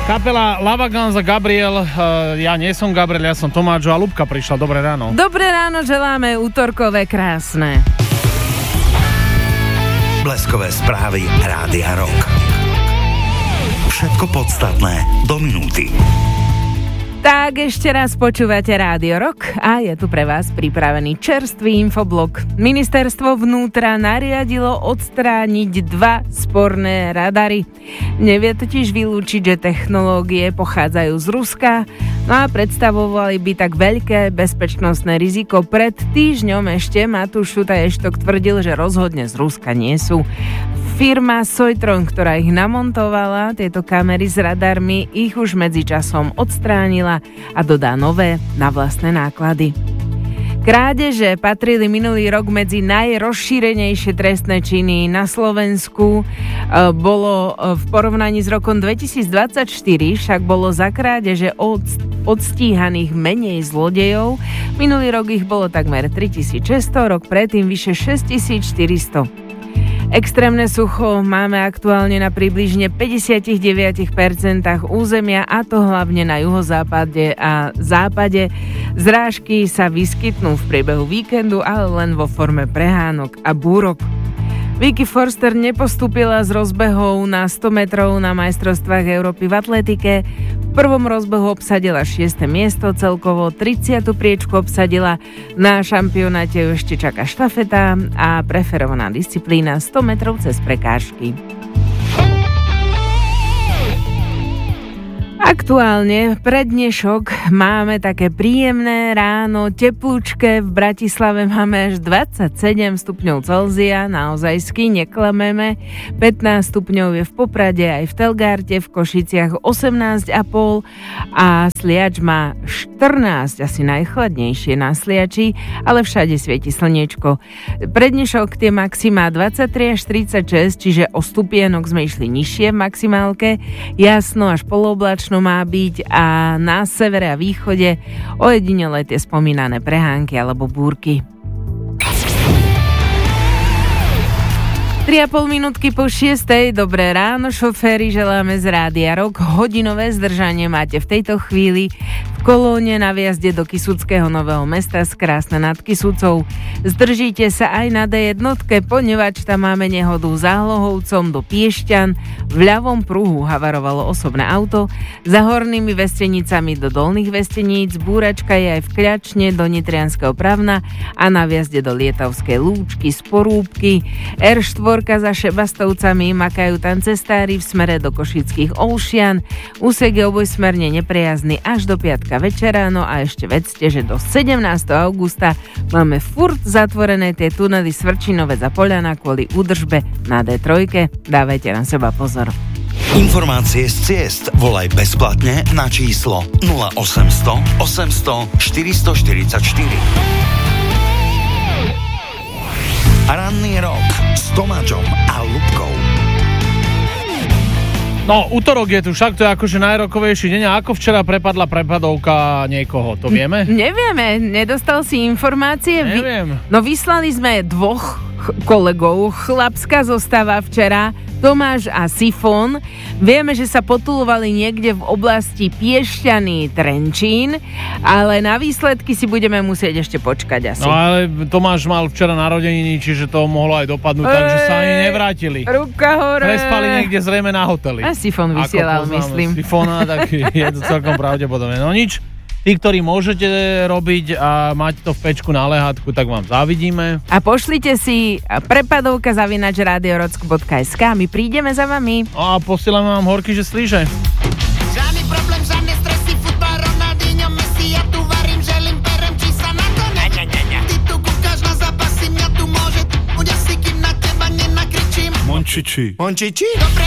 Kapela Lava Guns a Gabriel, ja nie som Gabriel, ja som Tomáčo a Ľubka prišla. Dobré ráno. Dobré ráno, želáme útorkové krásne. Bleskové správy Rádia Rock. Všetko podstatné do minúty. Tak ešte raz počúvate Rádio Rock a je tu pre vás pripravený čerstvý infoblok. Ministerstvo vnútra nariadilo odstrániť 2 sporné radary. Nevie totiž vylúčiť, že technológie pochádzajú z Ruska, no a predstavovali by tak veľké bezpečnostné riziko. Pred týždňom ešte Matúš Šutaj-Eštok tvrdil, že rozhodne z Ruska nie sú. Firma Soitron, ktorá ich namontovala, tieto kamery s radarmi, ich už medzičasom odstránila a dodá nové na vlastné náklady. Krádeže patrili minulý rok medzi najrozšírenejšie trestné činy na Slovensku. Bolo v porovnaní s rokom 2024 však bolo za krádeže odstíhaných menej zlodejov. Minulý rok ich bolo takmer 3600, rok predtým vyše 6400. Extrémne sucho máme aktuálne na približne 59% územia, a to hlavne na juhozápade a západe. Zrážky sa vyskytnú v priebehu víkendu, ale len vo forme prehánok a búrok. Vicky Forster nepostúpila z rozbehov na 100 metrov na majstrovstvách Európy v atletike. V prvom rozbehu obsadila 6. miesto, celkovo 30. priečku obsadila. Na šampionáte ju ešte čaká štafeta a preferovaná disciplína 100 metrov cez prekážky. Aktuálne pre dnešok máme také príjemné ráno, teplúčke, v Bratislave máme až 27 stupňov Celzia, naozajsky neklameme, 15 stupňov je v Poprade, aj v Telgárte, v Košiciach 18,5 a Sliač má 14, asi najchladnejšie na Sliači, ale všade svieti slniečko. Pre dnešok tie maxima 23 až 36, čiže o stupienok sme išli nižšie v maximálke, jasno až polooblačno má byť a na severe a východe ojedinele tie spomínané prehánky alebo búrky. 3,5 minútky po 6. Dobré ráno, šoféri, želáme z Rádia Rock. Hodinové zdržanie máte v tejto chvíli v kolóne na viazde do Kysuckého Nového Mesta z Krásne nad Kysucou. Zdržíte sa aj na D1, ponevač tam máme nehodu za Hlohovcom do Piešťan. V ľavom pruhu havarovalo osobné auto, za Hornými Vestenicami do Dolných Vesteníc, búračka je aj v Kľačne do Nitrianskeho Pravna a na viazde do Lietavskej Lúčky z Porúbky. R4 za Šebastovcami, makajú tam cestári v smere do Košických Olšian. Úsek je obojsmerne neprejazný až do piatka večera, no a ešte vedzte, že do 17. augusta máme furt zatvorené tie tunely Svrčinovec a Poľana kvôli údržbe na D3. Dávajte na seba pozor. Informácie z ciest volaj bezplatne na číslo 0800 800 444. Ranný rok s Tomáčom a Ľubkou. No, útorok je tu, však to je akože najrokovejší deň. A ako včera prepadla prepadovka niekoho, to vieme? Nevieme, nedostal si informácie? Neviem. No vyslali sme 2 kolegov, chlapská zostava včera, Tomáš a Sifon. Vieme, že sa potulovali niekde v oblasti Piešťany, Trenčín, ale na výsledky si budeme musieť ešte počkať asi. No ale Tomáš mal včera narodeniny, čiže to mohlo aj dopadnúť, takže sa ani nevrátili. Ruka hore. Prespali niekde zrejme na hoteli. A Sifon vysielal, myslím. Sifona, tak je to celkom pravdepodobné. No nič. Tí, ktorí môžete robiť a máte to v pečku na lehátku, tak vám závidíme. A pošlite si prepadovka@radiorocko.sk a my prídeme za vami. A posielame vám horky, že slíže. Žiadny problém, žiadne stresy, futbal, Ronaldinho, Messi, ja tu varím, želím, berem, či sa nakoniec. Ty tu kúkaš na zápasy, mňa tu môže, bude si, kým na teba nenakričím. Mončiči. Dobre